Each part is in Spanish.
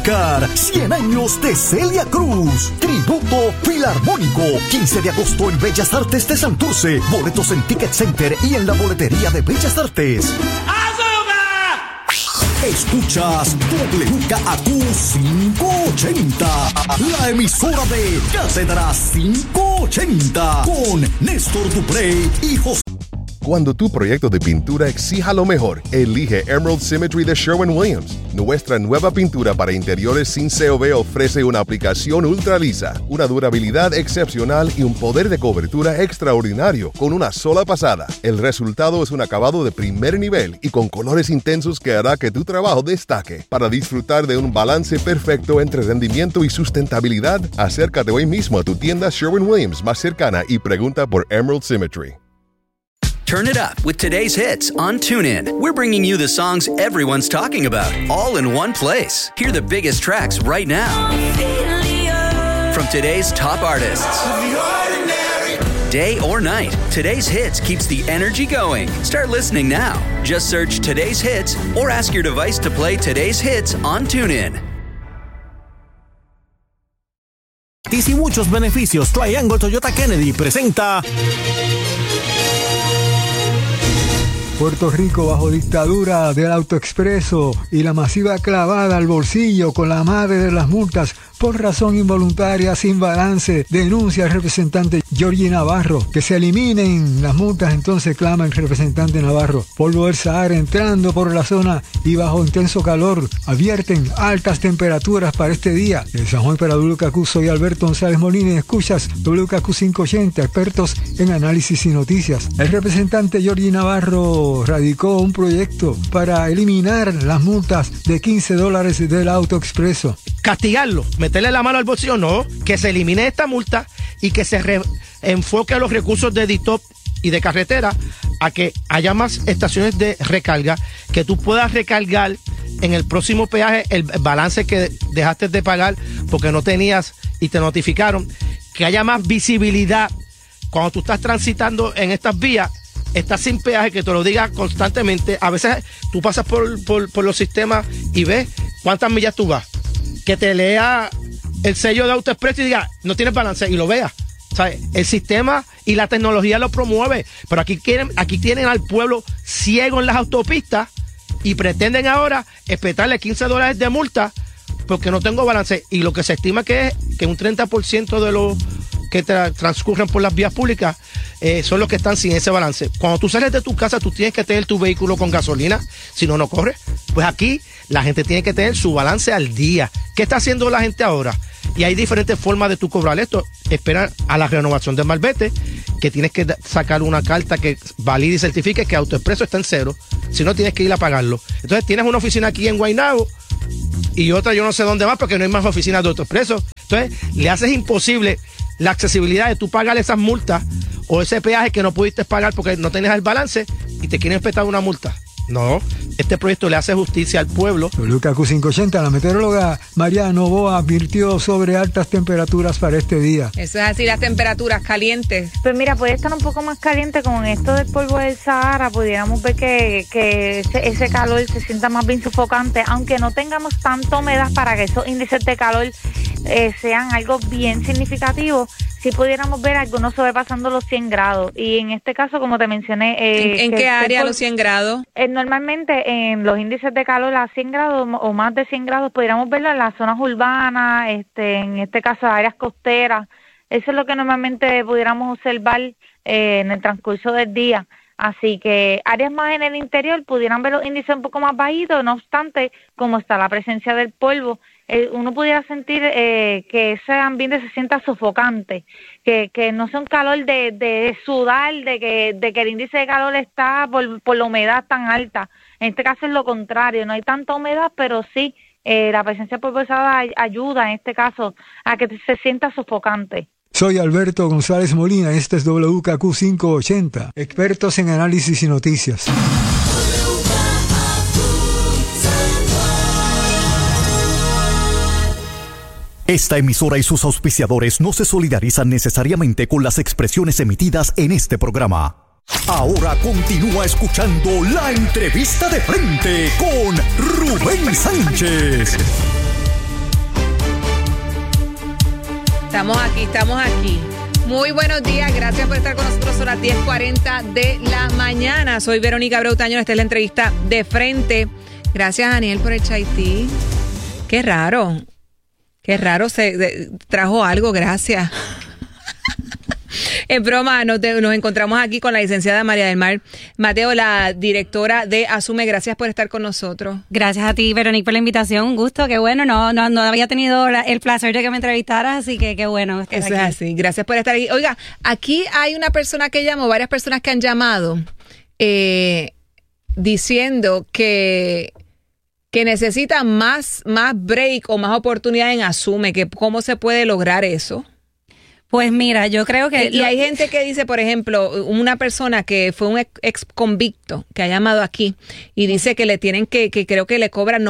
Oscar, 100 años de Celia Cruz, tributo filarmónico, 15 de agosto en Bellas Artes de Santurce, boletos en Ticket Center y en la boletería de Bellas Artes. Escuchas WKAQ 580, la emisora de Cátedra 580, con Néstor Duprey y José. Cuando tu proyecto de pintura exija lo mejor, elige Emerald Symmetry de Sherwin-Williams. Nuestra nueva pintura para interiores sin COV ofrece una aplicación ultra lisa, una durabilidad excepcional y un poder de cobertura extraordinario con una sola pasada. El resultado es un acabado de primer nivel y con colores intensos que hará que tu trabajo destaque. Para disfrutar de un balance perfecto entre rendimiento y sustentabilidad, acércate hoy mismo a tu tienda Sherwin-Williams más cercana y pregunta por Emerald Symmetry. Turn it up with today's hits on TuneIn. We're bringing you the songs everyone's talking about, all in one place. Hear the biggest tracks right now. From today's top artists. Day or night, today's hits keeps the energy going. Start listening now. Just search today's hits or ask your device to play today's hits on TuneIn. Y muchos beneficios. Triangle Toyota Kennedy presenta Puerto Rico bajo dictadura del autoexpreso y la masiva clavada al bolsillo con la madre de las multas por razón involuntaria sin balance, denuncia el representante Georgie Navarro. Que se eliminen las multas, entonces clama el representante Navarro. Polvo del Sahara entrando por la zona y bajo intenso calor, advierten altas temperaturas para este día. En San Juan para WKQ soy Alberto González Molina y escuchas WKQ 580, expertos en análisis y noticias. El representante Georgie Navarro radicó un proyecto para eliminar las multas de $15 del autoexpreso. Castigarlo, meterle la mano al bolsillo, no, que se elimine esta multa y que se enfoque a los recursos de DITOP y de carretera a que haya más estaciones de recarga, que tú puedas recargar en el próximo peaje el balance que dejaste de pagar porque no tenías y te notificaron, que haya más visibilidad cuando tú estás transitando en estas vías. Estás sin peaje, que te lo diga constantemente. A veces tú pasas por los sistemas y ves cuántas millas tú vas. Que te lea el sello de AutoExpreso y diga, no tienes balance, y lo veas. ¿Sabes? El sistema y la tecnología lo promueve. Pero aquí tienen al pueblo ciego en las autopistas y pretenden ahora espetarle $15 de multa porque no tengo balance. Y lo que se estima que es que un 30% de los que transcurren por las vías públicas son los que están sin ese balance. Cuando tú sales de tu casa, tú tienes que tener tu vehículo con gasolina, si no, no corre. Pues aquí la gente tiene que tener su balance al día. ¿Qué está haciendo la gente ahora? Y hay diferentes formas de tú cobrar esto. Esperar a la renovación del malvete, que tienes que sacar una carta que valide y certifique que AutoExpreso está en cero. Si no, tienes que ir a pagarlo. Entonces tienes una oficina aquí en Guaynabo y otra yo no sé dónde más porque no hay más oficinas de AutoExpreso. Entonces le haces imposible la accesibilidad de tú pagar esas multas o ese peaje que no pudiste pagar porque no tenías el balance y te quieren espetar una multa. No, este proyecto le hace justicia al pueblo. WKQ 580, la meteoróloga María Novoa advirtió sobre altas temperaturas para este día. Eso es así, las temperaturas calientes. Pues mira, puede estar un poco más caliente con esto del polvo del Sahara. Pudiéramos ver que ese calor se sienta más bien sofocante, aunque no tengamos tanta humedad para que esos índices de calor sean algo bien significativo. Si pudiéramos ver algunos sobrepasando los 100 grados. Y en este caso, como te mencioné... ¿En qué área los 100 grados? Normalmente en los índices de calor a 100 grados o más de 100 grados pudiéramos verlo en las zonas urbanas, en este caso áreas costeras. Eso es lo que normalmente pudiéramos observar en el transcurso del día. Así que áreas más en el interior pudieran ver los índices un poco más bajitos, no obstante, como está la presencia del polvo, uno pudiera sentir que ese ambiente se sienta sofocante, que no sea un calor de sudar, de que el índice de calor está por la humedad tan alta. En este caso es lo contrario, no hay tanta humedad, pero sí la presencia polvorizada ayuda en este caso a que se sienta sofocante. Soy Alberto González Molina, este es WKQ 580, expertos en análisis y noticias. Esta emisora y sus auspiciadores no se solidarizan necesariamente con las expresiones emitidas en este programa. Ahora continúa escuchando la entrevista de frente con Rubén Sánchez. Estamos aquí. Muy buenos días, gracias por estar con nosotros. Son las 10:40 de la mañana. Soy Verónica Abreu Tañón, esta es la entrevista de frente. Gracias, Daniel, por el chai tea. Qué raro, se trajo algo, gracias. En broma, nos encontramos aquí con la licenciada María del Mar Mateo, la directora de Asume. Gracias por estar con nosotros. Gracias a ti, Verónica, por la invitación. Un gusto, qué bueno. No había tenido el placer de que me entrevistaras, así que qué bueno estar Eso aquí. es así. Gracias por estar aquí. Oiga, aquí hay una persona que llamó, varias personas que han llamado diciendo que necesita más break o más oportunidad en Asume, que cómo se puede lograr eso. Pues mira, yo creo que... Y hay gente que dice, por ejemplo, una persona que fue un ex convicto que ha llamado aquí y dice que le tienen que creo que le cobran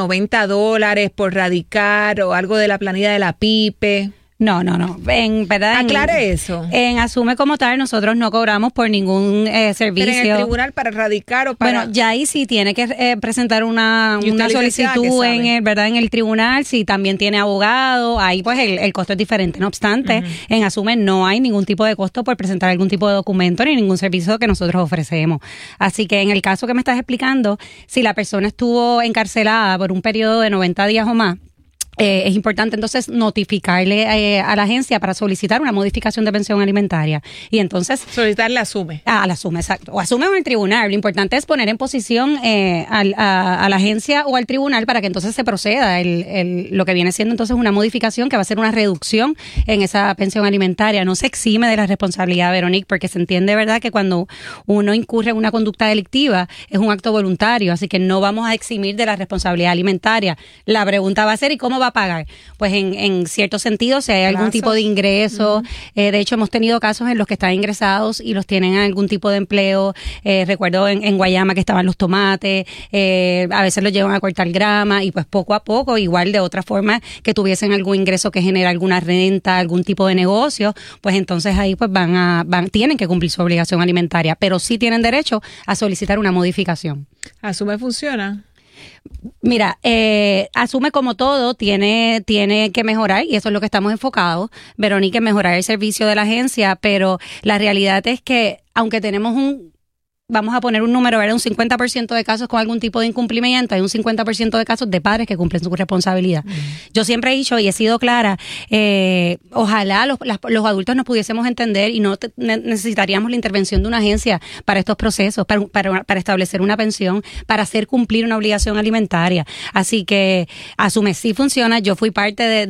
$90 por radicar o algo de la planilla de la PIPE. No. En verdad. Aclare eso. En Asume como tal, nosotros no cobramos por ningún servicio. Pero en el tribunal para radicar o para... Bueno, ya ahí sí tiene que presentar una solicitud en el tribunal. Si también tiene abogado, ahí pues el costo es diferente. No obstante, en Asume no hay ningún tipo de costo por presentar algún tipo de documento ni ningún servicio que nosotros ofrecemos. Así que en el caso que me estás explicando, si la persona estuvo encarcelada por un periodo de 90 días o más, es importante entonces notificarle a la agencia para solicitar una modificación de pensión alimentaria. Y entonces... solicitarle a Asume. A la Asume, exacto. O Asume o el tribunal. Lo importante es poner en posición a la agencia o al tribunal para que entonces se proceda lo que viene siendo entonces una modificación que va a ser una reducción en esa pensión alimentaria. No se exime de la responsabilidad, Verónica, porque se entiende, ¿verdad?, que cuando uno incurre en una conducta delictiva es un acto voluntario, así que no vamos a eximir de la responsabilidad alimentaria. La pregunta va a ser, ¿y cómo va a pagar? Pues en cierto sentido, si hay algún tipo de ingreso, de hecho hemos tenido casos en los que están ingresados y los tienen en algún tipo de empleo. Recuerdo en Guayama que estaban los tomates, a veces los llevan a cortar grama y pues poco a poco, igual de otra forma que tuviesen algún ingreso que genera alguna renta, algún tipo de negocio, pues entonces ahí pues tienen que cumplir su obligación alimentaria, pero sí tienen derecho a solicitar una modificación. ¿Asume funciona? Mira, Asume como todo tiene que mejorar y eso es lo que estamos enfocados, Verónica, en mejorar el servicio de la agencia, pero la realidad es que aunque tenemos vamos a poner un número, ¿verdad?, un 50% de casos con algún tipo de incumplimiento, hay un 50% de casos de padres que cumplen su responsabilidad. Yo siempre he dicho y he sido clara, ojalá los adultos nos pudiésemos entender y no necesitaríamos la intervención de una agencia para estos procesos, para establecer una pensión, para hacer cumplir una obligación alimentaria. Así que Asume sí funciona. Yo fui parte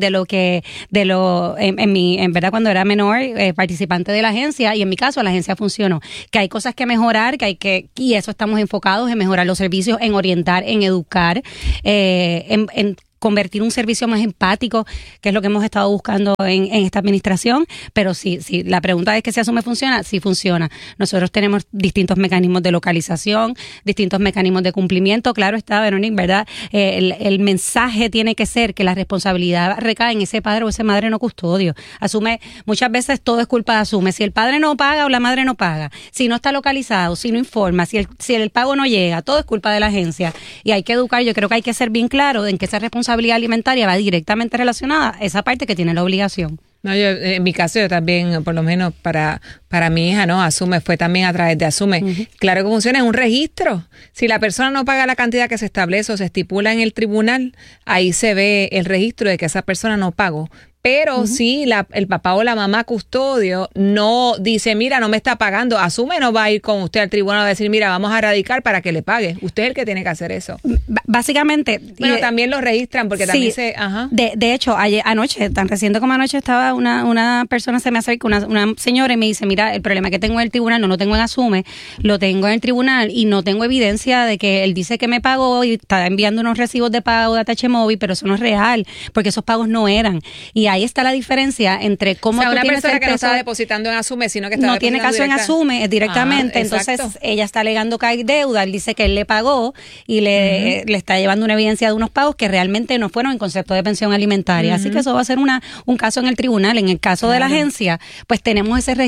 en verdad cuando era menor, participante de la agencia, y en mi caso la agencia funcionó. Que hay cosas que mejorar, y eso estamos enfocados en mejorar los servicios, en orientar, en educar, en convertir un servicio más empático, que es lo que hemos estado buscando en esta administración. Pero sí, la pregunta es que si Asume funciona, sí funciona. Nosotros tenemos distintos mecanismos de localización, distintos mecanismos de cumplimiento. Claro está, Verónica, ¿verdad? El mensaje tiene que ser que la responsabilidad recae en ese padre o esa madre no custodio. Asume, muchas veces todo es culpa de Asume. Si el padre no paga o la madre no paga, si no está localizado, si no informa, si el pago no llega, todo es culpa de la agencia. Y hay que educar, yo creo que hay que ser bien claro en que esa responsabilidad alimentaria va directamente relacionada a esa parte que tiene la obligación. No, en mi caso yo también, por lo menos para mi hija, no, Asume fue también a través de Asume. Claro que funciona, es un registro. Si la persona no paga la cantidad que se establece o se estipula en el tribunal, ahí se ve el registro de que esa persona no pagó. Pero si el papá o la mamá custodio no dice, mira, no me está pagando, Asume no va a ir con usted al tribunal a decir, mira, vamos a radicar para que le pague. Usted es el que tiene que hacer eso. Básicamente. Bueno, también lo registran porque también sí, de hecho, anoche, tan reciente como anoche, estaba una persona, se me acerca, una señora, y me dice, mira, el problema que tengo en el tribunal no lo tengo en Asume, lo tengo en el tribunal y no tengo evidencia de que él dice que me pagó y está enviando unos recibos de pago de ATH Móvil, pero eso no es real, porque esos pagos no eran. Y ahí está la diferencia entre cómo una persona que no está depositando en Asume, sino que está no tiene caso en Asume directamente. Entonces ella está alegando que hay deuda, él dice que él le pagó y le está llevando una evidencia de unos pagos que realmente no fueron en concepto de pensión alimentaria. Así que eso va a ser un caso en el tribunal. En el caso de la agencia, pues tenemos ese registro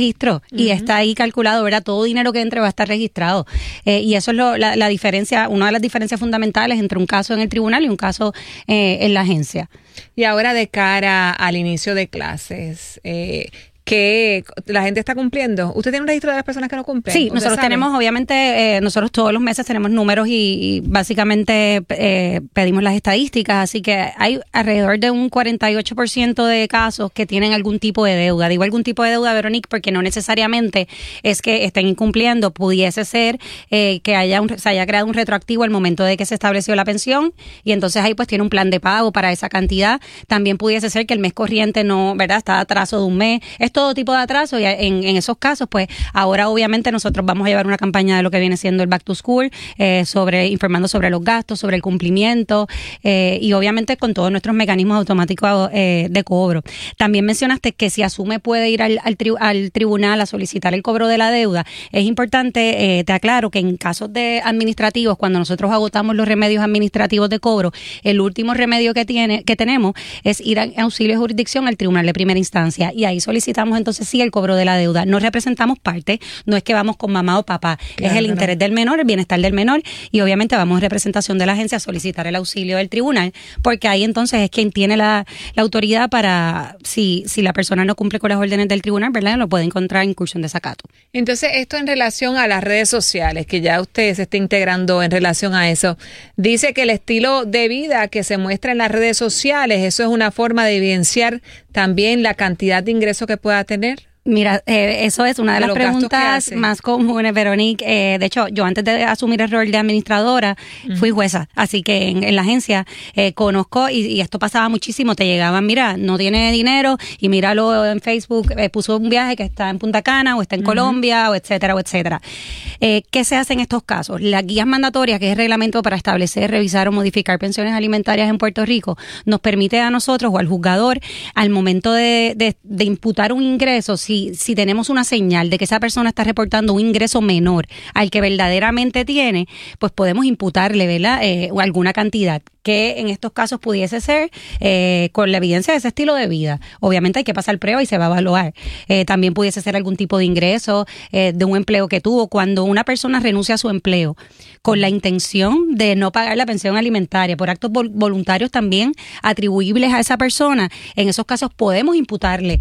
ingresos y está ahí calculado, ¿verdad? Todo dinero que entre va a estar registrado. Y eso es la diferencia, una de las diferencias fundamentales entre un caso en el tribunal y un caso en la agencia. Y ahora de cara al inicio de clases, que la gente está cumpliendo. ¿Usted tiene un registro de las personas que no cumplen? Sí, nosotros tenemos, obviamente, nosotros todos los meses tenemos números y básicamente pedimos las estadísticas, así que hay alrededor de un 48% de casos que tienen algún tipo de deuda. Digo algún tipo de deuda, Veronique, porque no necesariamente es que estén incumpliendo. Pudiese ser que se haya creado un retroactivo al momento de que se estableció la pensión y entonces ahí pues tiene un plan de pago para esa cantidad. También pudiese ser que el mes corriente no, ¿verdad? Está a atraso de un mes. Es todo tipo de atraso y en esos casos, pues ahora obviamente nosotros vamos a llevar una campaña de lo que viene siendo el Back to School, informando sobre los gastos, sobre el cumplimiento y obviamente con todos nuestros mecanismos automáticos de cobro. También mencionaste que si Asume puede ir al tribunal a solicitar el cobro de la deuda. Es importante, te aclaro, que en casos de administrativos, cuando nosotros agotamos los remedios administrativos de cobro, el último remedio que tenemos es ir a auxilio de jurisdicción al tribunal de primera instancia y ahí solicitamos entonces sí el cobro de la deuda. No representamos parte, no es que vamos con mamá o papá, claro, es el interés del menor, el bienestar del menor y obviamente vamos en representación de la agencia a solicitar el auxilio del tribunal porque ahí entonces es quien tiene la autoridad para, si la persona no cumple con las órdenes del tribunal, ¿verdad? Lo puede encontrar en incursión de desacato. Entonces esto en relación a las redes sociales, que ya usted se está integrando en relación a eso, dice que el estilo de vida que se muestra en las redes sociales, eso es una forma de evidenciar también la cantidad de ingresos que pueda tener. Mira, eso es una de las preguntas más comunes, Veronique. De hecho, yo antes de asumir el rol de administradora fui jueza, así que en la agencia conozco y esto pasaba muchísimo. Te llegaban, mira, no tiene dinero y míralo en Facebook, puso un viaje que está en Punta Cana o está en Colombia o etcétera, etcétera. ¿Qué se hace en estos casos? Las guías mandatorias, que es el reglamento para establecer, revisar o modificar pensiones alimentarias en Puerto Rico, nos permite a nosotros o al juzgador, al momento de imputar un ingreso, si tenemos una señal de que esa persona está reportando un ingreso menor al que verdaderamente tiene, pues podemos imputarle, ¿verdad? Alguna cantidad que en estos casos pudiese ser con la evidencia de ese estilo de vida. Obviamente hay que pasar prueba y se va a evaluar. También pudiese ser algún tipo de ingreso de un empleo que tuvo. Cuando una persona renuncia a su empleo con la intención de no pagar la pensión alimentaria por actos voluntarios también atribuibles a esa persona, en esos casos podemos imputarle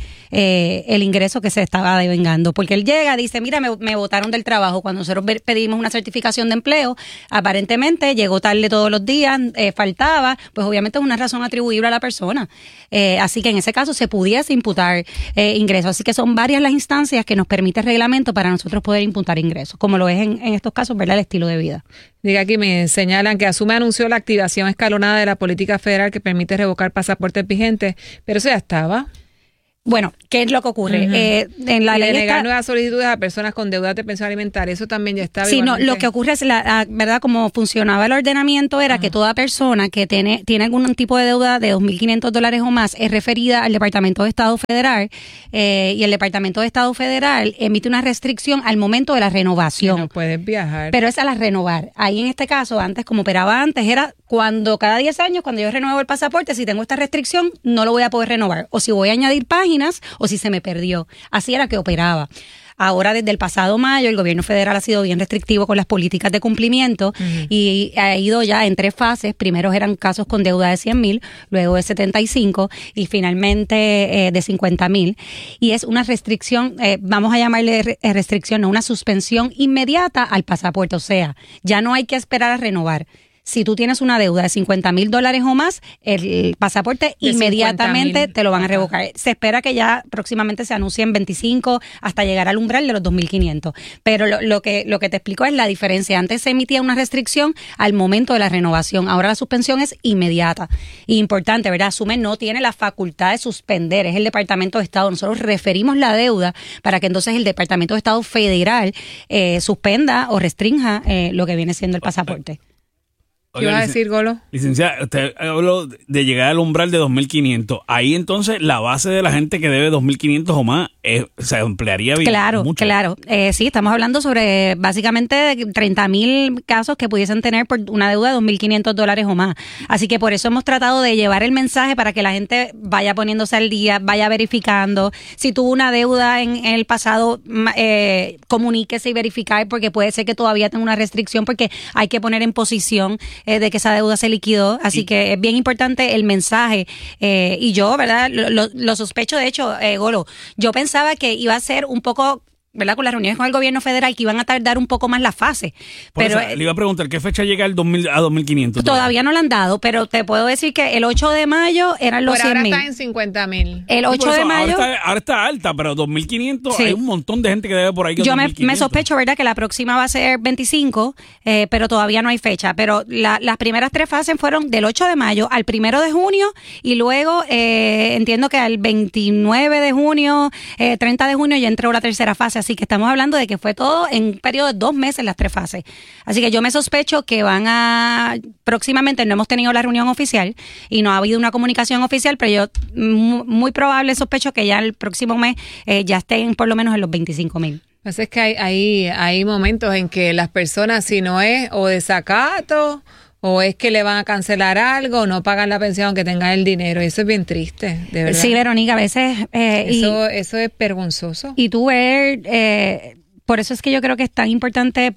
el ingreso que se estaba devengando. Porque él llega, dice, mira, me botaron del trabajo. Cuando nosotros pedimos una certificación de empleo, aparentemente llegó tarde todos los días, faltaba, pues obviamente es una razón atribuible a la persona. Así que en ese caso se pudiese imputar ingresos. Así que son varias las instancias que nos permite el reglamento para nosotros poder imputar ingresos, como lo es en estos casos, ¿verdad? El estilo de vida. Diga, aquí me señalan que Asume anunció la activación escalonada de la política federal que permite revocar pasaportes vigentes, pero eso ya estaba. Bueno, ¿qué es lo que ocurre? En la ley negar nuevas solicitudes a personas con deudas de pensión alimentaria, eso también ya está. Sí, no, lo que ocurre es, ¿verdad? Como funcionaba el ordenamiento era que toda persona que tiene algún tipo de deuda de $2,500 o más es referida al Departamento de Estado Federal y el Departamento de Estado Federal emite una restricción al momento de la renovación. Que no puedes viajar. Pero es a la renovar. Ahí en este caso, antes, como operaba antes, era cuando cada 10 años, cuando yo renuevo el pasaporte, si tengo esta restricción, no lo voy a poder renovar. O si voy a añadir páginas, o si se me perdió. Así era que operaba. Ahora, desde el pasado mayo, el gobierno federal ha sido bien restrictivo con las políticas de cumplimiento y ha ido ya en 3 fases. Primero eran casos con deuda de 100,000, luego de 75 y finalmente de 50,000. Y es una restricción, vamos a llamarle restricción, no una suspensión inmediata al pasaporte. O sea, ya no hay que esperar a renovar. Si tú tienes una deuda de $50,000 o más, el pasaporte de inmediatamente te lo van a revocar. Se espera que ya próximamente se anuncien 25 hasta llegar al umbral de los 2,500. Pero lo que te explico es la diferencia. Antes se emitía una restricción al momento de la renovación. Ahora la suspensión es inmediata. Y importante, ¿verdad? Asume no tiene la facultad de suspender. Es el Departamento de Estado. Nosotros referimos la deuda para que entonces el Departamento de Estado Federal suspenda o restrinja lo que viene siendo el pasaporte. ¿Qué ibas a decir, Golo? Licenciada, usted habló de llegar al umbral de 2.500. Ahí entonces la base de la gente que debe 2.500 o más se emplearía bien. Claro, mucho. claro. Sí, estamos hablando sobre básicamente 30,000 casos que pudiesen tener por una deuda de $2.500 o más. Así que por eso hemos tratado de llevar el mensaje para que la gente vaya poniéndose al día, vaya verificando. Si tuvo una deuda en el pasado, comuníquese y verificar, porque puede ser que todavía tenga una restricción, porque hay que poner en posición de que esa deuda se liquidó, así que es bien importante el mensaje, y yo, ¿verdad? Lo sospecho, de hecho, Golo, yo pensaba que iba a ser un poco, ¿verdad? Con las reuniones con el gobierno federal, que iban a tardar un poco más la fase. Pero le iba a preguntar, ¿qué fecha llega el 2000 a 2.500? Todavía no la han dado, pero te puedo decir que el 8 de mayo eran los 100,000. Ahora está en 50,000. El 8 de mayo... Ahora está alta, pero 2.500, sí. Hay un montón de gente que debe por ahí. Yo me sospecho, ¿verdad?, que la próxima va a ser 25, pero todavía no hay fecha. Pero las primeras 3 fases fueron del 8 de mayo al 1 de junio, y luego entiendo que al 29 de junio, 30 de junio ya entró la tercera fase. Así que estamos hablando de que fue todo en un periodo de 2 meses las 3 fases. Así que yo me sospecho que próximamente, no hemos tenido la reunión oficial y no ha habido una comunicación oficial, pero yo muy probable sospecho que ya el próximo mes ya estén por lo menos en los 25,000. Es que hay momentos en que las personas, si no es o desacato, o es que le van a cancelar algo, no pagan la pensión aunque tengan el dinero. Y eso es bien triste, de verdad. Sí, Verónica, a veces... eso es vergonzoso. Y tú ver... por eso es que yo creo que es tan importante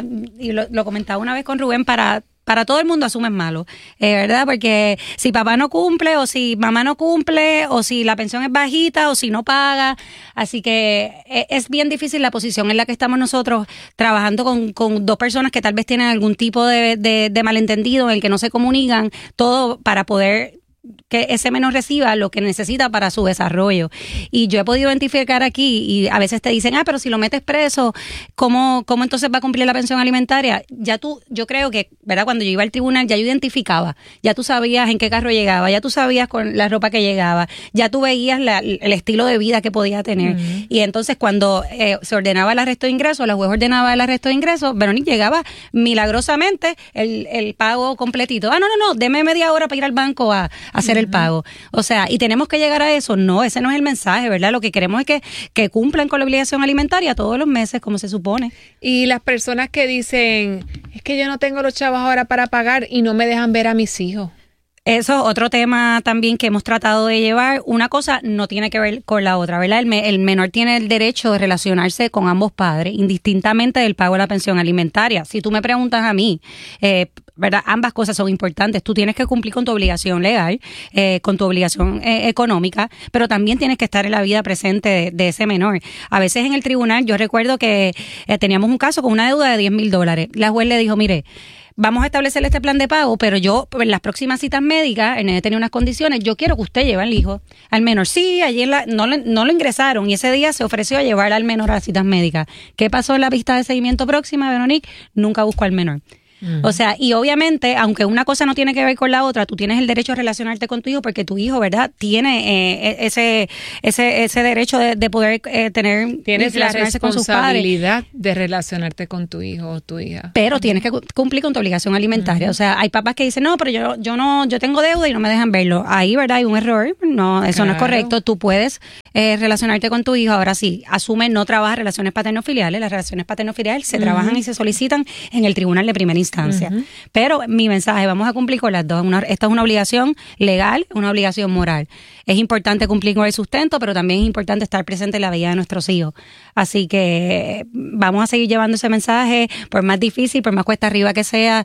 y lo comentaba una vez con Rubén, para todo el mundo asume es malo, ¿verdad? Porque si papá no cumple, o si mamá no cumple, o si la pensión es bajita, o si no paga. Así que es bien difícil la posición en la que estamos nosotros, trabajando con 2 personas que tal vez tienen algún tipo de malentendido, en el que no se comunican, todo para poder que ese menor reciba lo que necesita para su desarrollo. Y yo he podido identificar aquí, y a veces te dicen, pero si lo metes preso, ¿cómo entonces va a cumplir la pensión alimentaria? Yo creo que, ¿verdad? Cuando yo iba al tribunal, ya yo identificaba, ya tú sabías en qué carro llegaba, ya tú sabías con la ropa que llegaba, ya tú veías el estilo de vida que podía tener. Uh-huh. Y entonces cuando se ordenaba el arresto de ingresos, la juez ordenaba el arresto de ingresos, Verónica, llegaba milagrosamente el pago completito. No, deme media hora para ir al banco a hacer el pago. O sea, y tenemos que llegar a eso. No, ese no es el mensaje, ¿verdad? Lo que queremos es que cumplan con la obligación alimentaria todos los meses, como se supone. Y las personas que dicen, es que yo no tengo los chavos ahora para pagar y no me dejan ver a mis hijos. Eso es otro tema también que hemos tratado de llevar. Una cosa no tiene que ver con la otra, ¿verdad? El menor tiene el derecho de relacionarse con ambos padres, indistintamente del pago de la pensión alimentaria. Si tú me preguntas a mí, ¿verdad? Ambas cosas son importantes. Tú tienes que cumplir con tu obligación legal, con tu obligación económica, pero también tienes que estar en la vida presente de ese menor. A veces en el tribunal, yo recuerdo que teníamos un caso con una deuda de $10,000. La juez le dijo, mire, vamos a establecer este plan de pago, pero yo, en las próximas citas médicas, el nene tenía unas condiciones, yo quiero que usted lleve al hijo al menor. Sí, allí no lo ingresaron, y ese día se ofreció a llevar al menor a las citas médicas. ¿Qué pasó en la vista de seguimiento próxima, Veronique? Nunca buscó al menor. O sea, y obviamente, aunque una cosa no tiene que ver con la otra, tú tienes el derecho a relacionarte con tu hijo, porque tu hijo, ¿verdad?, tiene ese derecho de poder tener... Tienes la responsabilidad de relacionarte con tu hijo o tu hija. Pero tienes que cumplir con tu obligación alimentaria. O sea, hay papás que dicen, no, pero yo tengo deuda y no me dejan verlo. Ahí, ¿verdad?, hay un error. No, eso no es correcto. Tú puedes relacionarte con tu hijo. Ahora sí, asume, no trabaja relaciones paterno-filiales. Las relaciones paterno-filiales se trabajan y se solicitan en el tribunal de primera instancia. Pero mi mensaje, vamos a cumplir con las dos. Esta es una obligación legal, una obligación moral. Es importante cumplir con el sustento, pero también es importante estar presente en la vida de nuestros hijos. Así que vamos a seguir llevando ese mensaje, por más difícil, por más cuesta arriba que sea.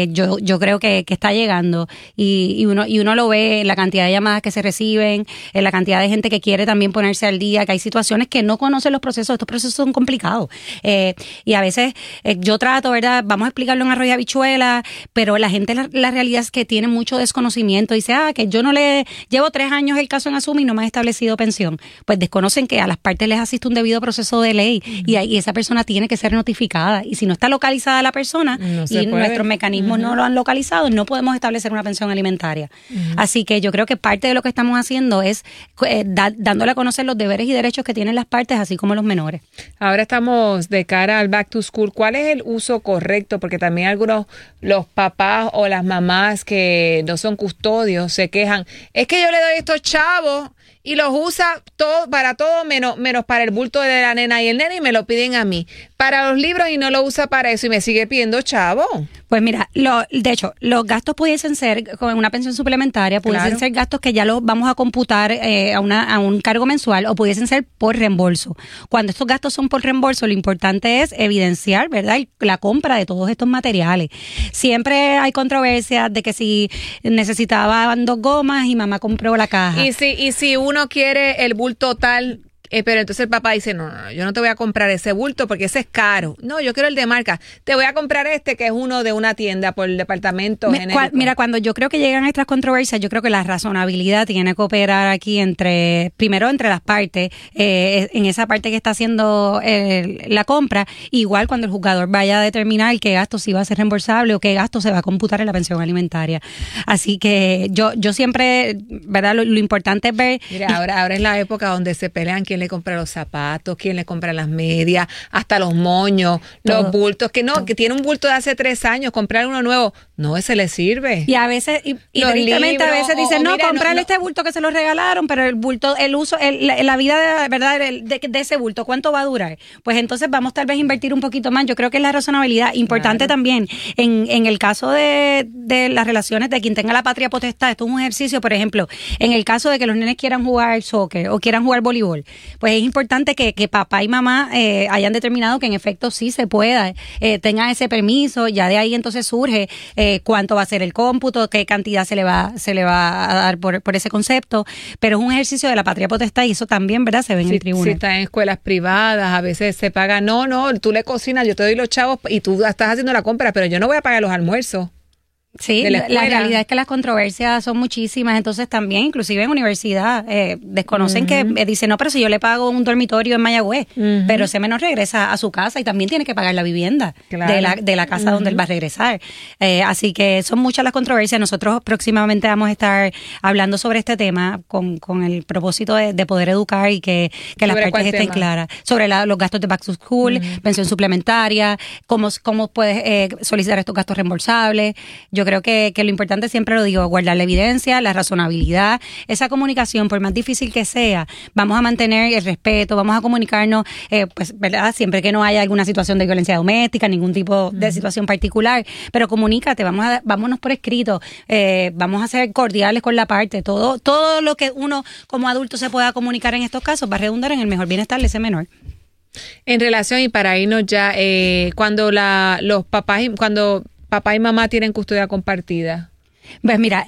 Yo creo que está llegando, y uno lo ve en la cantidad de llamadas que se reciben, en la cantidad de gente que quiere también ponerse al día, que hay situaciones que no conocen los procesos. Estos procesos son complicados. Y a veces yo trato, ¿verdad? Vamos a explicarlo en arroz y habichuela, pero la gente, la realidad es que tiene mucho desconocimiento. Dice, que yo no le llevo 3 años el caso en Asumi y no me ha establecido pensión. Pues desconocen que a las partes les asiste un debido proceso de ley, y esa persona tiene que ser notificada. Y si no está localizada la persona, y nuestros mecanismos no lo han localizado, no podemos establecer una pensión alimentaria. Así que yo creo que parte de lo que estamos haciendo es dándole a reconocer los deberes y derechos que tienen las partes, así como los menores. Ahora estamos de cara al back to school. ¿Cuál es el uso correcto? Porque también algunos, los papás o las mamás que no son custodios se quejan. Es que yo le doy estos chavos y los usa todo para todo menos para el bulto de la nena y el nene, y me lo piden a mí. Para los libros y no lo usa para eso y me sigue pidiendo chavo. Pues mira, de hecho, los gastos pudiesen ser con una pensión suplementaria, pudiesen ser gastos que ya los vamos a computar a un cargo mensual, o pudiesen ser por reembolso. Cuando estos gastos son por reembolso, lo importante es evidenciar, ¿verdad?, la compra de todos estos materiales. Siempre hay controversias de que si necesitaban 2 gomas y mamá compró la caja. Y si uno quiere el bulto total, pero entonces el papá dice, no, yo no te voy a comprar ese bulto porque ese es caro. No, yo quiero el de marca. Te voy a comprar este que es uno de una tienda por el departamento genérico. Mira, cuando yo creo que llegan estas controversias, yo creo que la razonabilidad tiene que operar aquí primero entre las partes, en esa parte que está haciendo la compra, igual cuando el juzgador vaya a determinar qué gasto sí va a ser reembolsable o qué gasto se va a computar en la pensión alimentaria. Así que yo siempre, ¿verdad? Lo importante es ver... Mira, ahora es la época donde se pelean quién le compra los zapatos, quién le compra las medias, hasta los moños, todo. Los bultos, que tiene un bulto de hace 3 años, comprar uno nuevo, no, ese le sirve. Y a veces, y tristemente a veces dicen, comprarle este bulto que se lo regalaron, pero el bulto, el uso, la vida de ese bulto, ¿cuánto va a durar? Pues entonces vamos tal vez a invertir un poquito más. Yo creo que es la razonabilidad. Importante también, en el caso de las relaciones de quien tenga la patria potestad, esto es un ejercicio, por ejemplo, en el caso de que los nenes quieran jugar soccer o quieran jugar voleibol, pues es importante que papá y mamá hayan determinado que en efecto sí se pueda, tengan ese permiso. Ya de ahí entonces surge cuánto va a ser el cómputo, qué cantidad se le va a dar por ese concepto, pero es un ejercicio de la patria potestad y eso también, ¿verdad?, se ve en el tribunal. Si está en escuelas privadas, a veces se paga, no, tú le cocinas, yo te doy los chavos y tú estás haciendo la compra, pero yo no voy a pagar los almuerzos. Sí, la realidad es que las controversias son muchísimas, entonces también, inclusive en universidad, desconocen que dicen, no, pero si yo le pago un dormitorio en Mayagüez, pero ese menor regresa a su casa y también tiene que pagar la vivienda de la casa donde él va a regresar. Así que son muchas las controversias. Nosotros próximamente vamos a estar hablando sobre este tema con el propósito de poder educar y que las partes estén claras. Sobre los gastos de back to school, pensión suplementaria, cómo puedes solicitar estos gastos reembolsables. Yo creo que lo importante, siempre lo digo, guardar la evidencia, la razonabilidad, esa comunicación, por más difícil que sea, vamos a mantener el respeto, vamos a comunicarnos, pues, ¿verdad?, siempre que no haya alguna situación de violencia doméstica, ningún tipo de situación particular, pero comunícate, vámonos por escrito, vamos a ser cordiales con la parte, todo lo que uno como adulto se pueda comunicar en estos casos va a redundar en el mejor bienestar de ese menor. En relación, y para irnos ya, cuando cuando papá y mamá tienen custodia compartida. Pues mira,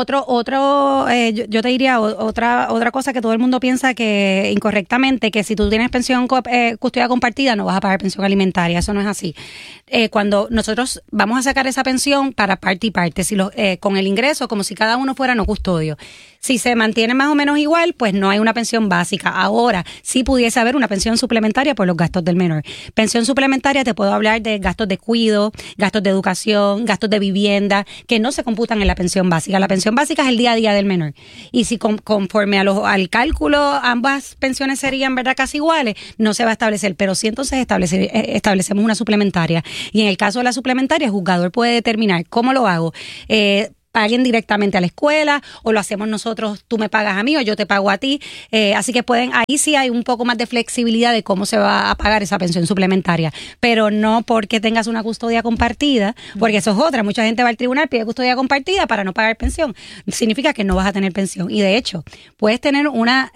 yo te diría otra cosa que todo el mundo piensa que incorrectamente, que si tú tienes pensión custodia compartida no vas a pagar pensión alimentaria. Eso no es así. Cuando nosotros vamos a sacar esa pensión para parte y parte, con el ingreso, como si cada uno fuera no custodio. Si se mantiene más o menos igual, pues no hay una pensión básica. Ahora, sí pudiese haber una pensión suplementaria por los gastos del menor. Pensión suplementaria, te puedo hablar de gastos de cuidado, gastos de educación, gastos de vivienda, que no se computan en la pensión básica. La pensión básica es el día a día del menor. Y si conforme al cálculo ambas pensiones serían, ¿verdad?, casi iguales, no se va a establecer. Pero sí entonces establecemos una suplementaria. Y en el caso de la suplementaria, el juzgador puede determinar cómo lo hago. Paguen directamente a la escuela o lo hacemos nosotros, tú me pagas a mí o yo te pago a ti. Así que ahí sí hay un poco más de flexibilidad de cómo se va a pagar esa pensión suplementaria, pero no porque tengas una custodia compartida, porque eso es otra. Mucha gente va al tribunal, pide custodia compartida para no pagar pensión. Significa que no vas a tener pensión. Y de hecho, puedes tener una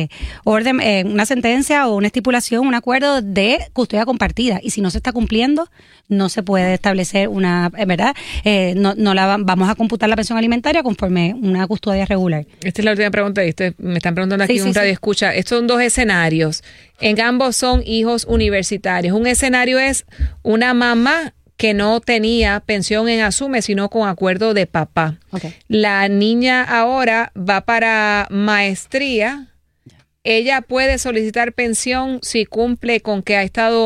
una sentencia o una estipulación, un acuerdo de custodia compartida. Y si no se está cumpliendo, no se puede establecer ¿verdad? No la vamos a computar la pensión alimentaria conforme una custodia regular. Esta es la última pregunta. Me están preguntando aquí un radio escucha. Estos son 2 escenarios. En ambos son hijos universitarios. Un escenario es una mamá que no tenía pensión en Asume, sino con acuerdo de papá. Okay. La niña ahora va para maestría. Ella puede solicitar pensión si cumple con que ha estado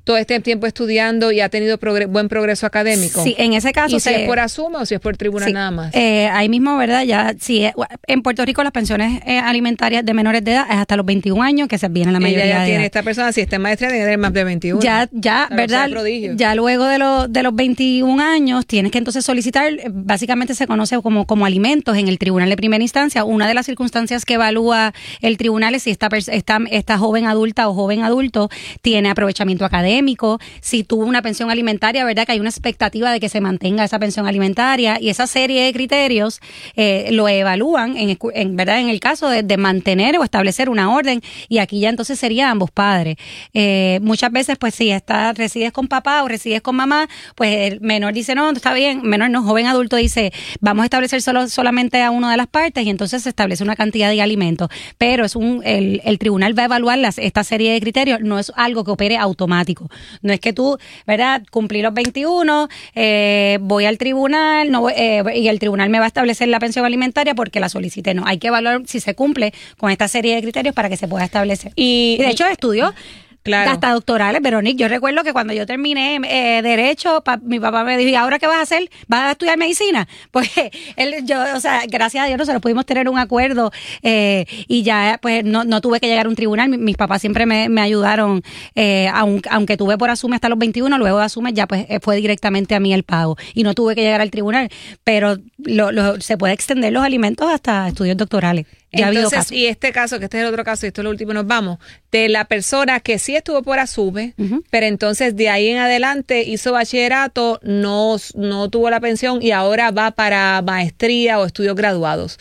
todo este tiempo estudiando y ha tenido buen progreso académico. Sí, en ese caso. ¿Y si es por ASUME o si es por tribunal nada más? Ahí mismo, ¿verdad? Ya, sí, en Puerto Rico las pensiones alimentarias de menores de edad es hasta los 21 años que se viene la mayoría Ella de tiene edad. Esta persona, si está en maestría, tiene que tener más de 21. Ya, ¿verdad? Ya luego de los 21 años tienes que entonces solicitar, básicamente se conoce como alimentos en el tribunal de primera instancia. Una de las circunstancias que evalúa el tribunal es si esta joven adulta o joven adulto tiene aprovechamiento académico, si tuvo una pensión alimentaria, ¿verdad? Que hay una expectativa de que se mantenga esa pensión alimentaria, y esa serie de criterios lo evalúan ¿verdad? En el caso de mantener o establecer una orden, y aquí ya entonces sería ambos padres. Muchas veces, pues si resides con papá o resides con mamá, pues el menor dice, no, está bien, menor no, joven adulto dice, vamos a establecer solamente a una de las partes, y entonces se establece una cantidad de alimentos, pero el tribunal va a evaluar esta serie de criterios, no es algo que opere automático, no es que tú, ¿verdad?, cumplí los 21, voy al tribunal y el tribunal me va a establecer la pensión alimentaria porque la solicité. No, hay que evaluar si se cumple con esta serie de criterios para que se pueda establecer. Y de hecho estudió hasta doctorales, Veronique. Yo recuerdo que cuando yo terminé Derecho, mi papá me dijo, ¿y ahora qué vas a hacer? ¿Vas a estudiar medicina? Pues gracias a Dios nosotros pudimos tener un acuerdo y ya pues no tuve que llegar a un tribunal. Mis papás siempre me ayudaron, aunque tuve por ASUME hasta los 21, luego de ASUME ya pues fue directamente a mí el pago y no tuve que llegar al tribunal, pero se puede extender los alimentos hasta estudios doctorales. Entonces, y este caso, que este es el otro caso, y esto es lo último, nos vamos, de la persona que sí estuvo por ASUME, pero entonces de ahí en adelante hizo bachillerato, no tuvo la pensión y ahora va para maestría o estudios graduados.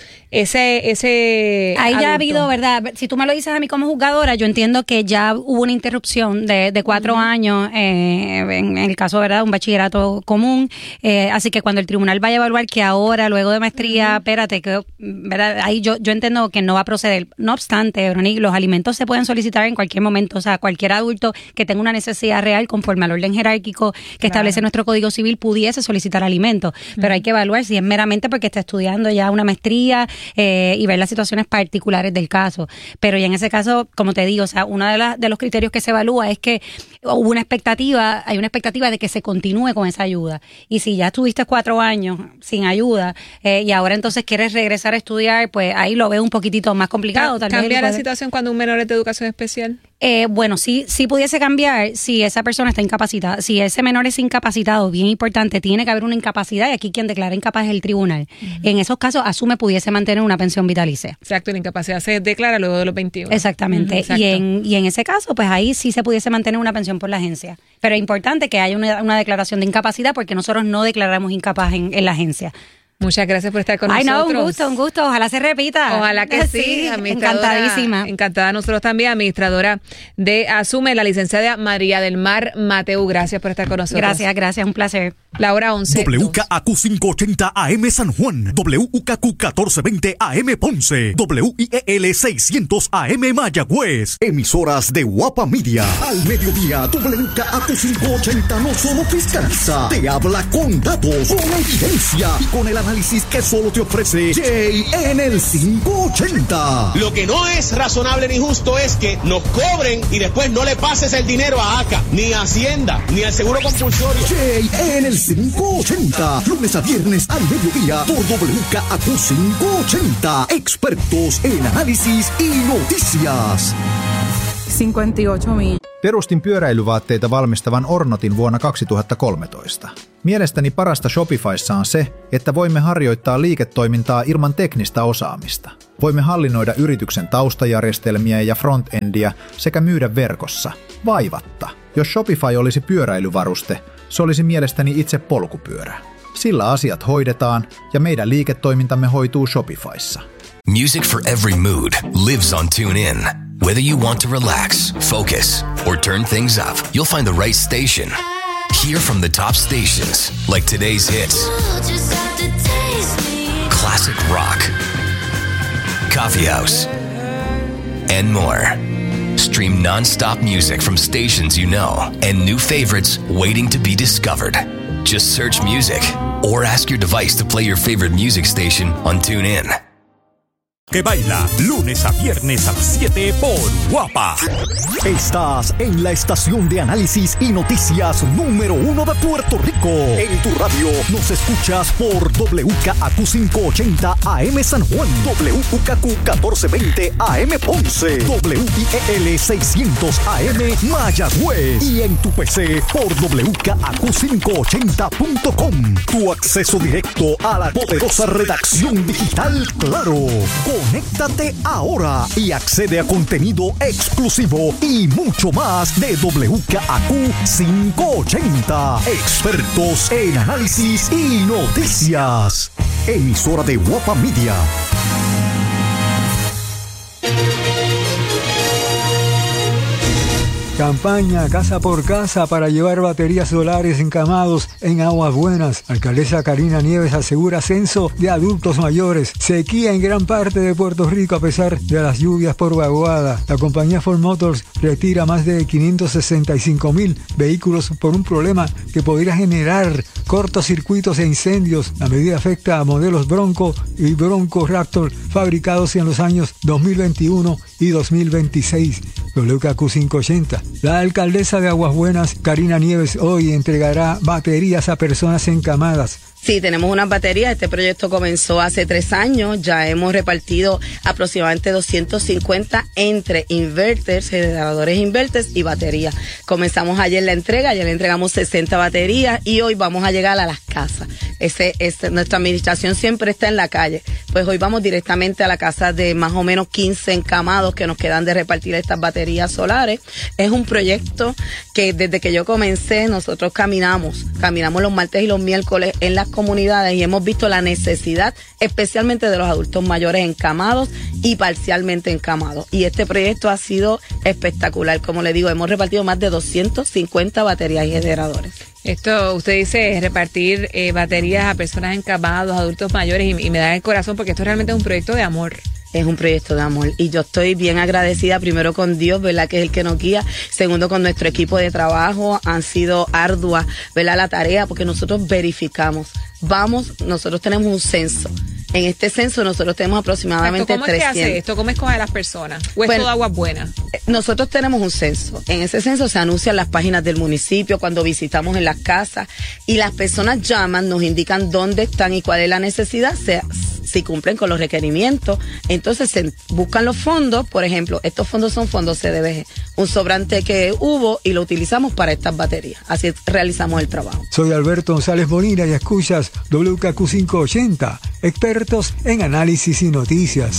Ahí ya ha habido, ¿verdad? Si tú me lo dices a mí como juzgadora, yo entiendo que ya hubo una interrupción de 4 años en el caso, ¿verdad?, un bachillerato común, así que cuando el tribunal vaya a evaluar que ahora, luego de maestría, espérate, que, ¿verdad?, ahí yo entiendo que no va a proceder. No obstante, Veronique, los alimentos se pueden solicitar en cualquier momento. O sea, cualquier adulto que tenga una necesidad real conforme al orden jerárquico que establece nuestro Código Civil pudiese solicitar alimentos. Pero hay que evaluar si es meramente porque está estudiando ya una maestría y ver las situaciones particulares del caso. Pero ya en ese caso, como te digo, o sea, uno de los criterios que se evalúa es que hay una expectativa de que se continúe con esa ayuda. Y si ya estuviste 4 años sin ayuda y ahora entonces quieres regresar a estudiar, pues ahí lo veo un poquitito más complicado. ¿Cambia la situación cuando un menor es de educación especial? Bueno, sí pudiese cambiar si esa persona está incapacitada. Si ese menor es incapacitado, bien importante, tiene que haber una incapacidad, y aquí quien declara incapaz es el tribunal. En esos casos, ASUME pudiese mantener una pensión vitalicia. Exacto, la incapacidad se declara luego de los 21. Exactamente. Y en ese caso, pues ahí sí se pudiese mantener una pensión por la agencia. Pero es importante que haya una declaración de incapacidad, porque nosotros no declaramos incapaz en la agencia. Muchas gracias por estar con nosotros. Un gusto. Ojalá se repita. Ojalá que sí. Encantadísima. Encantada nosotros también, administradora de ASUME, la licenciada María del Mar Mateu. Gracias por estar con nosotros. Gracias, un placer. La hora 11. WKAQ 580 AM San Juan, WKQ 1420 AM Ponce, WIEL 600 AM Mayagüez. Emisoras de Guapa Media. Al mediodía, WKAQ 580 no solo fiscaliza, te habla con datos, con evidencia y con el análisis que solo te ofrece Jay en el 580. Lo que no es razonable ni justo es que nos cobren y después no le pases el dinero a ACA, ni a Hacienda, ni al Seguro Compulsorio. Jay en el 580, lunes a viernes al mediodía por WKAQ 580. Expertos en análisis y noticias. 58 miljoonaa. Perustin pyöräilyvaatteita valmistavan Ornotin vuonna 2013. Mielestäni parasta Shopifyssa on se, että voimme harjoittaa liiketoimintaa ilman teknistä osaamista. Voimme hallinnoida yrityksen taustajärjestelmiä ja frontendia sekä myydä verkossa, vaivatta. Jos Shopify olisi pyöräilyvaruste, se olisi mielestäni itse polkupyörä. Sillä asiat hoidetaan ja meidän liiketoimintamme hoituu Shopifyssa. Music for every mood lives on TuneIn. Whether you want to relax, focus, or turn things up, you'll find the right station. Hear from the top stations, like today's hits, classic rock, coffee house, and more. Stream non-stop music from stations you know and new favorites waiting to be discovered. Just search music or ask your device to play your favorite music station on TuneIn. Que baila lunes a viernes a las 7 por Guapa. Estás en la estación de análisis y noticias número 1 de Puerto Rico. En tu radio nos escuchas por WKAQ 580 AM San Juan, WKAQ 1420 AM Ponce, WIEL 600 AM Mayagüez y en tu PC por WKAQ580.com. Tu acceso directo a la poderosa redacción digital Claro. Conéctate ahora y accede a contenido exclusivo y mucho más de WKAQ 580. Expertos en análisis y noticias. Emisora de Guapa Media. Campaña casa por casa para llevar baterías solares encamados en Aguas Buenas. Alcaldesa Karina Nieves asegura censo de adultos mayores. Sequía en gran parte de Puerto Rico a pesar de las lluvias por vaguada. La compañía Ford Motors retira más de 565,000 vehículos por un problema que podría generar cortocircuitos e incendios. La medida afecta a modelos Bronco y Bronco Raptor fabricados en los años 2021 y 2026. WKAQ 580. La alcaldesa de Aguas Buenas, Karina Nieves, hoy entregará baterías a personas encamadas. Sí, tenemos unas baterías. Este proyecto comenzó hace 3 años. Ya hemos repartido aproximadamente 250 entre inverters, generadores inverters y baterías. Comenzamos ayer la entrega, ayer le entregamos 60 baterías y hoy vamos a llegar a las casas. Nuestra administración siempre está en la calle. Pues hoy vamos directamente a la casa de más o menos 15 encamados que nos quedan de repartir estas baterías solares. Es un proyecto que desde que yo comencé nosotros caminamos los martes y los miércoles en las comunidades y hemos visto la necesidad especialmente de los adultos mayores encamados y parcialmente encamados. Y este proyecto ha sido espectacular. Como le digo, hemos repartido más de 250 baterías y generadores. Esto, usted dice repartir baterías a personas encamadas, adultos mayores, y me da el corazón porque esto realmente es un proyecto de amor. Es un proyecto de amor y yo estoy bien agradecida primero con Dios, ¿verdad? Que es el que nos guía. Segundo, con nuestro equipo de trabajo. Han sido ardua, ¿verdad? La tarea porque nosotros verificamos. Nosotros tenemos un censo. En este censo nosotros tenemos aproximadamente 300. ¿Cómo es que hace esto? ¿Cómo escoge a las personas? ¿O es todo Aguas Buenas? Nosotros tenemos un censo. En ese censo se anuncian las páginas del municipio cuando visitamos en las casas y las personas llaman, nos indican dónde están y cuál es la necesidad, si cumplen con los requerimientos. Entonces se buscan los fondos. Por ejemplo, estos fondos son fondos CDBG, un sobrante que hubo y lo utilizamos para estas baterías. Así realizamos el trabajo. Soy Alberto González Molina y escuchas WKAQ 580, expertos en análisis y noticias.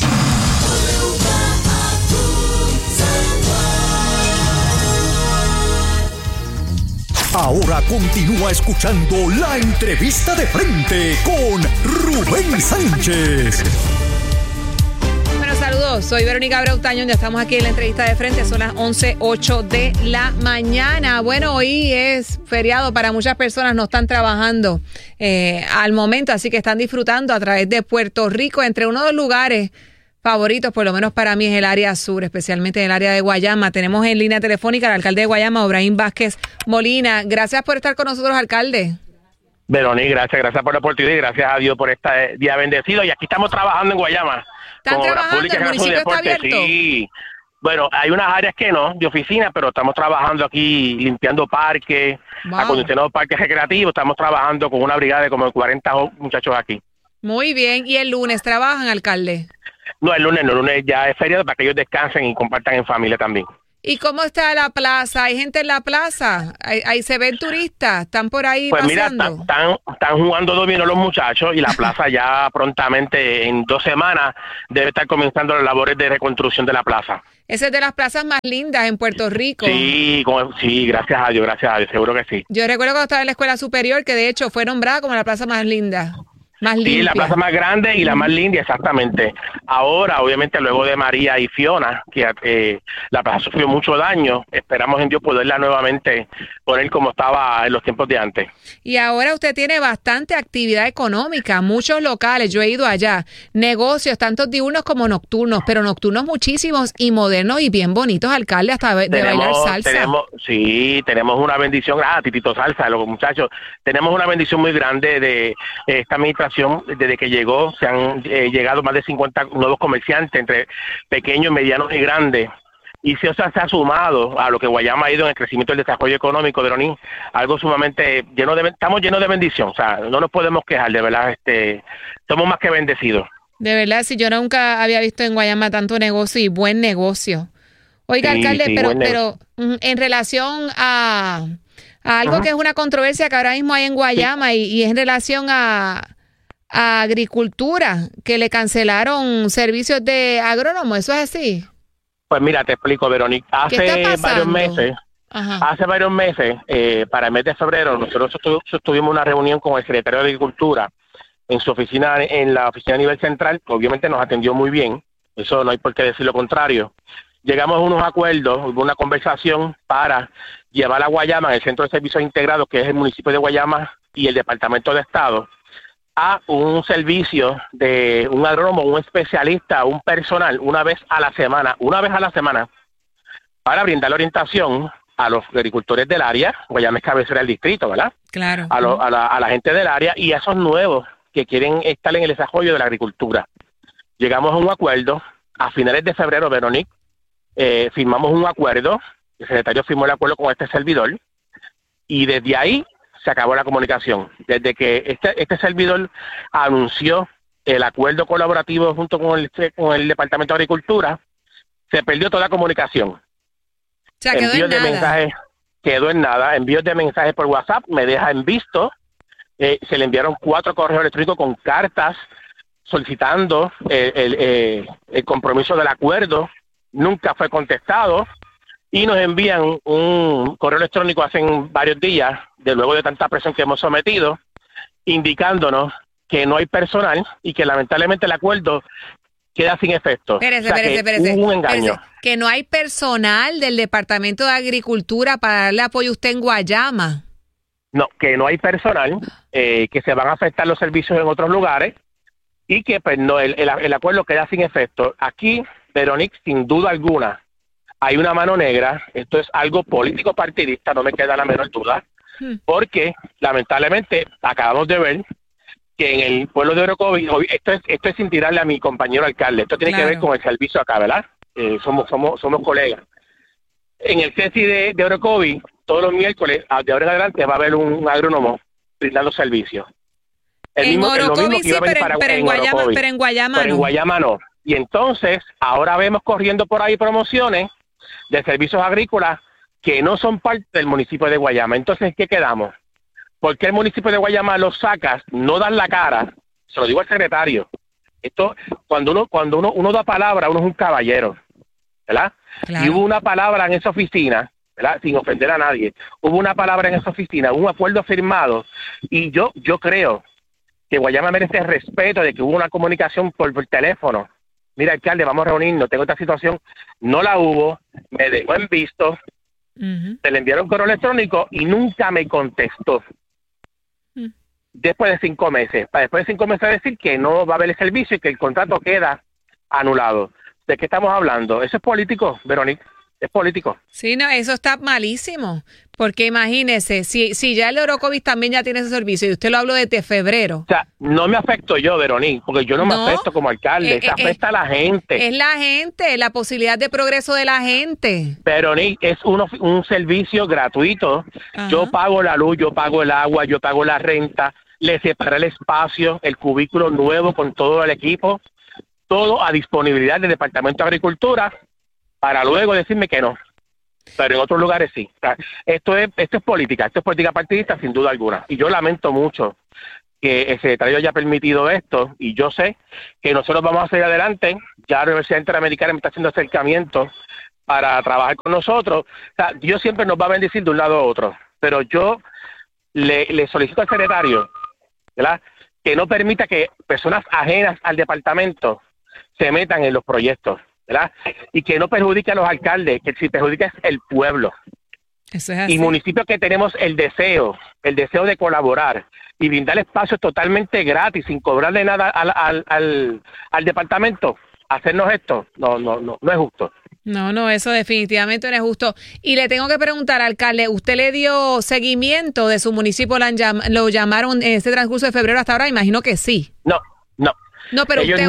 Ahora continúa escuchando la entrevista de frente con Rubén Sánchez. Bueno, saludos, soy Verónica Brautañón, ya estamos aquí en la entrevista de frente, son las 11:08 de la mañana. Bueno, hoy es feriado para muchas personas, no están trabajando al momento, así que están disfrutando a través de Puerto Rico. Entre uno de los lugares favoritos, por lo menos para mí, es el área sur, especialmente en el área de Guayama. Tenemos en línea telefónica al alcalde de Guayama, Obraín Vázquez Molina. Gracias por estar con nosotros, alcalde. Verónica, gracias por la oportunidad y gracias a Dios por este día bendecido. Y aquí estamos trabajando en Guayama. ¿Están trabajando? ¿El municipio está abierto? Sí. Bueno, hay unas áreas que no, de oficina, pero estamos trabajando aquí limpiando parques, acondicionando parques recreativos. Estamos trabajando con una brigada de como 40 muchachos aquí. Muy bien. ¿Y el lunes trabajan, alcalde? No, el lunes ya es feriado para que ellos descansen y compartan en familia también. ¿Y cómo está la plaza? ¿Hay gente en la plaza? ¿Ahí se ven turistas? ¿Están por ahí paseando? Mira, están jugando dominó los muchachos y la plaza ya prontamente en 2 semanas debe estar comenzando las labores de reconstrucción de la plaza. Esa es de las plazas más lindas en Puerto Rico. Sí, gracias a Dios, seguro que sí. Yo recuerdo cuando estaba en la escuela superior que de hecho fue nombrada como la plaza más linda. Sí, la plaza más grande y la más linda, exactamente. Ahora, obviamente, luego de María y Fiona, que la plaza sufrió mucho daño, esperamos en Dios poderla nuevamente poner como estaba en los tiempos de antes. Y ahora usted tiene bastante actividad económica, muchos locales, yo he ido allá, negocios, tanto diurnos como nocturnos, pero nocturnos muchísimos y modernos y bien bonitos, alcalde, hasta de bailar salsa. Tenemos una bendición, Titito Salsa, los muchachos, tenemos una bendición muy grande de esta administración administración, desde que llegó, se han llegado más de 50 nuevos comerciantes, entre pequeños, medianos y grandes. Y si eso se ha sumado a lo que Guayama ha ido en el crecimiento del desarrollo económico, Veroní, algo sumamente estamos llenos de bendición, o sea, no nos podemos quejar, de verdad, somos más que bendecidos. De verdad, si yo nunca había visto en Guayama tanto negocio y buen negocio. Oiga, sí, alcalde, sí, pero en relación a algo que es una controversia que ahora mismo hay en Guayama y es en relación a agricultura, que le cancelaron servicios de agrónomo, ¿eso es así? Pues mira, te explico, Verónica. Hace varios meses, para el mes de febrero, nosotros tuvimos una reunión con el secretario de Agricultura en su oficina, en la oficina a nivel central, que obviamente nos atendió muy bien, eso no hay por qué decir lo contrario. Llegamos a unos acuerdos, hubo una conversación para llevar a Guayama, el Centro de Servicios Integrados, que es el municipio de Guayama y el Departamento de Estado, a un servicio de un agrónomo, un especialista, un personal, una vez a la semana, para brindar orientación a los agricultores del área. Guayama es cabecera del distrito, ¿verdad? Claro. A la gente del área y a esos nuevos que quieren estar en el desarrollo de la agricultura. Llegamos a un acuerdo a finales de febrero, Verónica, firmamos un acuerdo, el secretario firmó el acuerdo con este servidor y desde ahí se acabó la comunicación. Desde que este servidor anunció el acuerdo colaborativo junto con el Departamento de Agricultura, se perdió toda la comunicación. O sea, quedó en nada. Envíos de mensajes por WhatsApp, me deja en visto. Se le enviaron 4 correos electrónicos con cartas solicitando el compromiso del acuerdo. Nunca fue contestado. Y nos envían un correo electrónico hace varios días, luego de tanta presión que hemos sometido, indicándonos que no hay personal y que lamentablemente el acuerdo queda sin efecto. Espérese. Hubo un engaño. Que no hay personal del Departamento de Agricultura para darle apoyo a usted en Guayama. No, que no hay personal, que se van a afectar los servicios en otros lugares y que pues no el acuerdo queda sin efecto. Aquí, Verónica, sin duda alguna, hay una mano negra. Esto es algo político partidista, no me queda la menor duda, porque lamentablemente acabamos de ver que en el pueblo de Orocovis, esto es sin tirarle a mi compañero alcalde, esto tiene que ver con el servicio acá, ¿verdad? Somos colegas. En el CECI de Orocovis, todos los miércoles, de ahora en adelante, va a haber un agrónomo brindando servicios. En Orocovis sí, pero en Guayama no. Y entonces, ahora vemos corriendo por ahí promociones de servicios agrícolas que no son parte del municipio de Guayama. Entonces, ¿qué quedamos? ¿Por qué el municipio de Guayama los sacas, no dan la cara? Se lo digo al secretario. Esto, cuando uno da palabra, uno es un caballero, ¿verdad? Claro. Y hubo una palabra en esa oficina, ¿verdad? Sin ofender a nadie. Hubo una palabra en esa oficina, un acuerdo firmado, y yo creo que Guayama merece el respeto de que hubo una comunicación por teléfono. Mira, alcalde, vamos a reunirnos, tengo esta situación. No la hubo, me dejó en visto, se le enviaron correo electrónico y nunca me contestó. Después de 5 meses, después de 5 meses decir que no va a haber el servicio y que el contrato queda anulado. ¿De qué estamos hablando? Eso es político, Verónica. Es político. Sí, no, eso está malísimo, porque imagínese, si ya el Orocovis también ya tiene ese servicio y usted lo habló desde febrero. O sea, no me afecto yo, Verónica, porque yo no me afecto como alcalde, se afecta a la gente. Es la gente, la posibilidad de progreso de la gente. Verónica, es un servicio gratuito. Ajá. Yo pago la luz, yo pago el agua, yo pago la renta, le separé el espacio, el cubículo nuevo con todo el equipo, todo a disponibilidad del Departamento de Agricultura, para luego decirme que no. Pero en otros lugares sí. O sea, esto es política partidista sin duda alguna. Y yo lamento mucho que el secretario haya permitido esto, y yo sé que nosotros vamos a seguir adelante. Ya la Universidad Interamericana me está haciendo acercamientos para trabajar con nosotros. O sea, Dios siempre nos va a bendecir de un lado a otro. Pero yo le solicito al secretario, ¿verdad?, que no permita que personas ajenas al departamento se metan en los proyectos, ¿verdad? Y que no perjudique a los alcaldes, que si perjudica es el pueblo. Eso es así. Y municipios que tenemos el deseo de colaborar y brindar espacios totalmente gratis, sin cobrarle nada al departamento, hacernos esto, no es justo. No, eso definitivamente no es justo. Y le tengo que preguntar, alcalde, ¿usted le dio seguimiento de su municipio? ¿Lo llamaron en este transcurso de febrero hasta ahora? Imagino que sí. No. No, pero ellos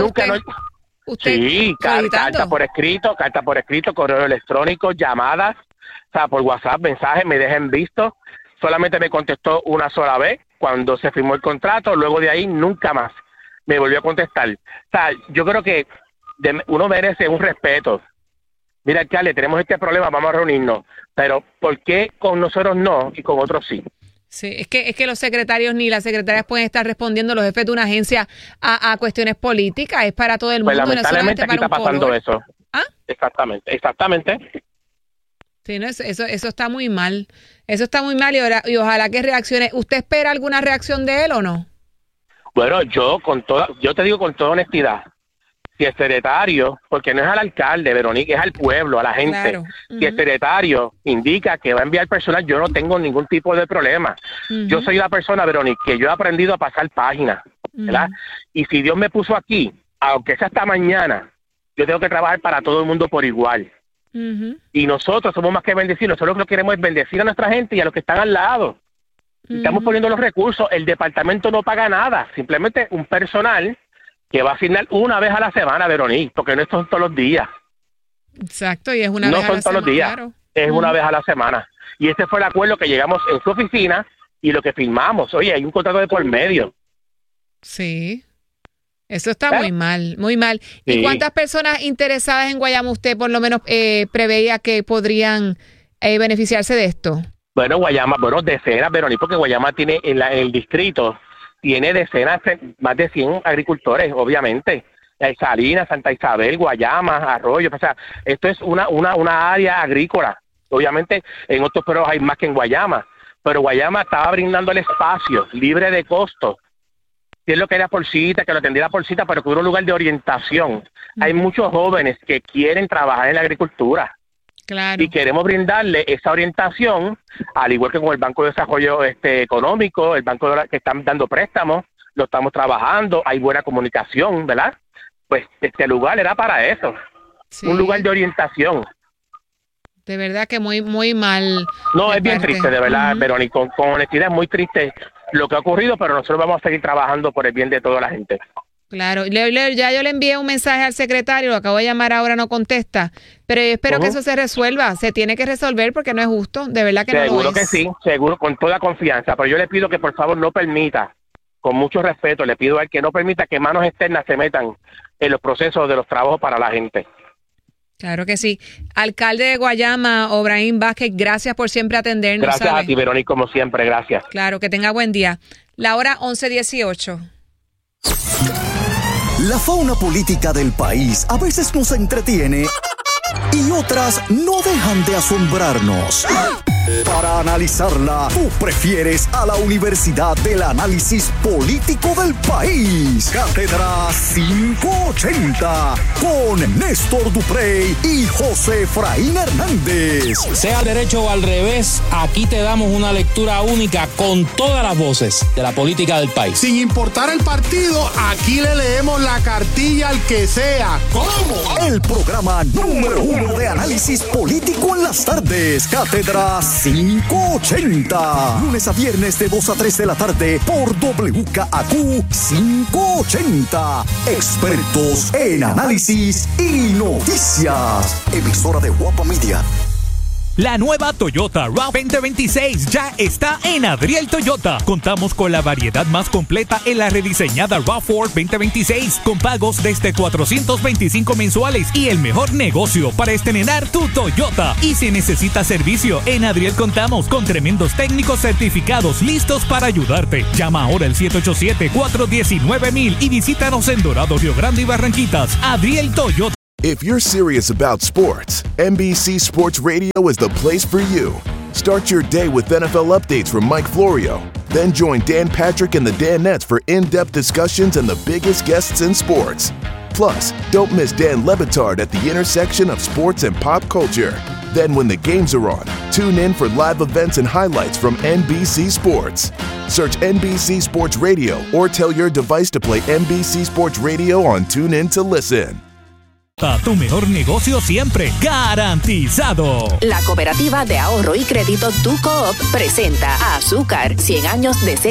usted sí, carta por escrito, correo electrónico, llamadas, o sea, por WhatsApp, mensajes, me dejen visto. Solamente me contestó una sola vez cuando se firmó el contrato, luego de ahí nunca más me volvió a contestar. O sea, yo creo que uno merece un respeto. Mira, alcalde, tenemos este problema, vamos a reunirnos, pero ¿por qué con nosotros no y con otros sí? Sí, es que los secretarios ni las secretarias pueden estar respondiendo, los jefes de una agencia, a cuestiones políticas, es para todo el mundo. Pues lamentablemente aquí está pasando eso. ¿Ah? Exactamente. Sí, no, eso está muy mal. Eso está muy mal y ojalá que reaccione. ¿Usted espera alguna reacción de él o no? Bueno, yo te digo con toda honestidad, si el secretario, porque no es al alcalde, Verónica, es al pueblo, a la gente. Claro. Si el secretario indica que va a enviar personal, yo no tengo ningún tipo de problema. Yo soy la persona, Verónica, que yo he aprendido a pasar páginas, ¿verdad? Y si Dios me puso aquí, aunque sea hasta mañana, yo tengo que trabajar para todo el mundo por igual. Y nosotros somos más que bendecidos. Nosotros lo que queremos es bendecir a nuestra gente y a los que están al lado. Estamos poniendo los recursos. El departamento no paga nada, simplemente un personal que va a asignar una vez a la semana, Verónica, porque no son todos los días. Exacto, y es una vez a la semana. No son todos los días, claro. Es una vez a la semana. Y ese fue el acuerdo que llegamos en su oficina y lo que firmamos. Oye, hay un contrato de por medio. Sí. Eso está muy mal, muy mal. ¿Y cuántas personas interesadas en Guayama usted por lo menos preveía que podrían beneficiarse de esto? Bueno, Guayama, decenas, Verónica, porque Guayama tiene en el distrito, tiene decenas, más de 100 agricultores, obviamente. Salinas, Santa Isabel, Guayama, Arroyo, o sea, esto es una área agrícola. Obviamente en otros pueblos hay más que en Guayama, pero Guayama estaba brindando el espacio libre de costo. Si él lo quería por cita, que lo atendiera por cita, pero que hubiera un lugar de orientación. Hay muchos jóvenes que quieren trabajar en la agricultura. Claro. Y queremos brindarle esa orientación, al igual que con el Banco de Desarrollo Económico, el banco que están dando préstamos, lo estamos trabajando, hay buena comunicación, ¿verdad? Pues este lugar era para eso, un lugar de orientación. De verdad que muy, muy mal. No, es bien triste, de verdad, Verónica, con honestidad es muy triste lo que ha ocurrido, pero nosotros vamos a seguir trabajando por el bien de toda la gente. Claro, ya yo le envié un mensaje al secretario, lo acabo de llamar ahora, no contesta, pero yo espero que eso se resuelva, se tiene que resolver porque no es justo, de verdad que no lo es. Seguro que sí, seguro, con toda confianza, pero yo le pido que por favor no permita, con mucho respeto, le pido a él que no permita que manos externas se metan en los procesos de los trabajos para la gente. Claro que sí. Alcalde de Guayama, Obraín Vázquez, gracias por siempre atendernos. Gracias a ti, Verónica, como siempre, gracias. Claro, que tenga buen día. La hora 11:18. La fauna política del país a veces nos entretiene y otras no dejan de asombrarnos. Para analizarla, tú prefieres a la Universidad del Análisis Político del País. Cátedra 580 con Néstor Duprey y José Efraín Hernández. Sea al derecho o al revés, aquí te damos una lectura única con todas las voces de la política del país. Sin importar el partido, aquí le leemos la cartilla al que sea. ¿Cómo? El programa número 1 de análisis político en las tardes. Cátedra 580. Lunes a viernes de 2 a 3 de la tarde por WKAQ 580. Expertos en análisis y noticias. Emisora de Guapa Media. La nueva Toyota RAV 2026 ya está en Adriel Toyota. Contamos con la variedad más completa en la rediseñada RAV4 2026 con pagos desde $425 mensuales y el mejor negocio para estrenar tu Toyota. Y si necesitas servicio, en Adriel contamos con tremendos técnicos certificados listos para ayudarte. Llama ahora al 787-419-1000 y visítanos en Dorado, Río Grande y Barranquitas. Adriel Toyota. If you're serious about sports, NBC Sports Radio is the place for you. Start your day with NFL updates from Mike Florio. Then join Dan Patrick and the Danettes for in-depth discussions and the biggest guests in sports. Plus, don't miss Dan Le Batard at the intersection of sports and pop culture. Then when the games are on, tune in for live events and highlights from NBC Sports. Search NBC Sports Radio or tell your device to play NBC Sports Radio on TuneIn to listen. Tu mejor negocio siempre, garantizado. La Cooperativa de Ahorro y Crédito Tu Coop presenta a Azúcar, 100 años de